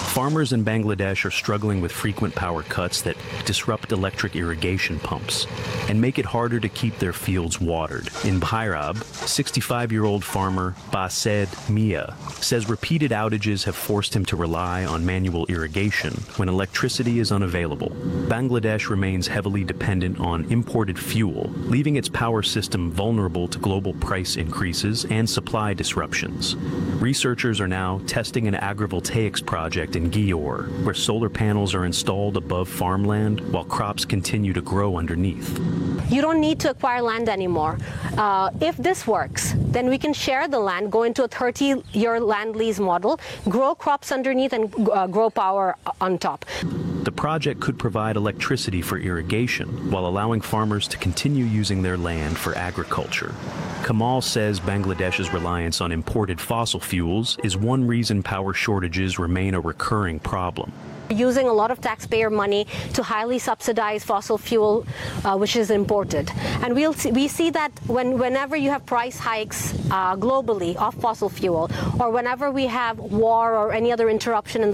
Farmers in Bangladesh are struggling with frequent power cuts that disrupt electric irrigation pumps and make it harder to keep their fields watered. In Bhairab, 65-year-old farmer Based Mia says repeated outages have forced him to rely on manual irrigation when electricity is unavailable. Bangladesh remains heavily dependent on imported fuel, leaving its power system vulnerable to global price increases and supply disruptions. Researchers are now testing an agrivoltaics project in Gior, where solar panels are installed above farmland while crops continue to grow underneath. You don't need to acquire land anymore. If this works, then we can share the land, go into a 30-year land lease model, grow crops underneath and grow power on top. The project could provide electricity for irrigation while allowing farmers to continue using their land for agriculture. Kamal says Bangladesh's reliance on imported fossil fuels is one reason power shortages remain a recurring problem. Using a lot of taxpayer money to highly subsidize fossil fuel, which is imported. And we see that whenever you have price hikes globally of fossil fuel, or whenever we have war or any other interruption in